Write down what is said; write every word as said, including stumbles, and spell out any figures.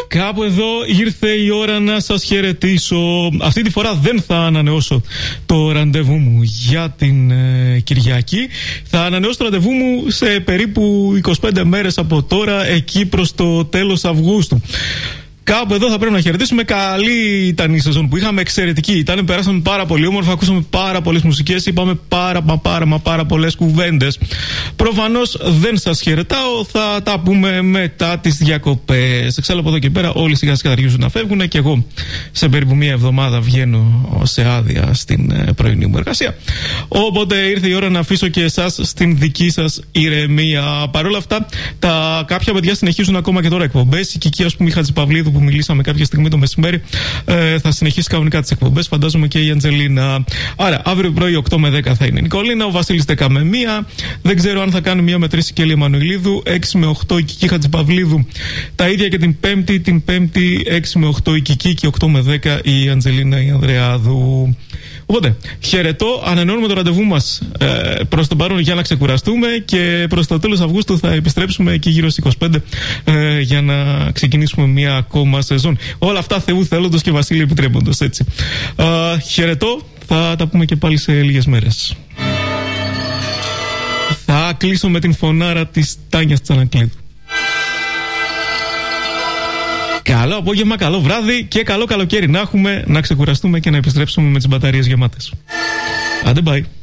Κάπου εδώ ήρθε η ώρα να σας χαιρετήσω. Αυτή τη φορά δεν θα ανανεώσω το ραντεβού μου για την ε, Κυριακή. Θα ανανεώσω το ραντεβού μου σε περίπου είκοσι πέντε μέρες από τώρα, εκεί προς το τέλος Αυγούστου. Κάπου εδώ θα πρέπει να χαιρετήσουμε. Καλή ήταν η σεζόν που είχαμε, εξαιρετική ήταν. Περάσαμε πάρα πολύ όμορφα, ακούσαμε πάρα πολλές μουσικές, είπαμε πάρα μα πάρα μα πάρα πολλές κουβέντες. Προφανώς δεν σας χαιρετάω, θα τα πούμε μετά τις διακοπές. Εξάλλου από εδώ και πέρα όλοι σιγά σιγά αρχίζουν να φεύγουν και εγώ σε περίπου μία εβδομάδα βγαίνω σε άδεια στην πρωινή μου εργασία. Οπότε ήρθε η ώρα να αφήσω και εσάς στην δική σας ηρεμία. Παρ' όλα αυτά, τα κάποια παιδιά συνεχίζουν ακόμα και τώρα εκπομπές. Η Κική, ας πούμε, η Χατζηπαυλίδου που μιλήσαμε κάποια στιγμή το μεσημέρι, ε, θα συνεχίσει κανονικά τις εκπομπές. Φαντάζομαι και η Αντζελίνα. Άρα, αύριο πρωί οκτώ με δέκα θα είναι η Νικολίνα, ο Βασίλης δέκα με μία. Δεν ξέρω αν θα κάνει μία με τρεις η Κέλλη Εμμανουηλίδου. έξι με οκτώ η Κική Χατζηπαυλίδου. Τα ίδια και την Πέμπτη. Την Πέμπτη έξι με οκτώ η Κική και οκτώ με δέκα η Αντζελίνα η Ανδρεάδου. Οπότε, χαιρετώ, ανανεώνουμε το ραντεβού μας ε, προς τον παρόν για να ξεκουραστούμε και προς το τέλος Αυγούστου θα επιστρέψουμε εκεί γύρω στις είκοσι πέντε ε, για να ξεκινήσουμε μία ακόμα σεζόν. Όλα αυτά Θεού θέλοντος και Βασίλη επιτρέποντος, έτσι. Ε, χαιρετώ, θα τα πούμε και πάλι σε λίγες μέρες. Θα κλείσω με την φωνάρα της Τάνιας Τσανακλίδου. Καλό απόγευμα, καλό βράδυ και καλό καλοκαίρι να έχουμε, να ξεκουραστούμε και να επιστρέψουμε με τις μπαταρίες γεμάτες. Άντε, bye.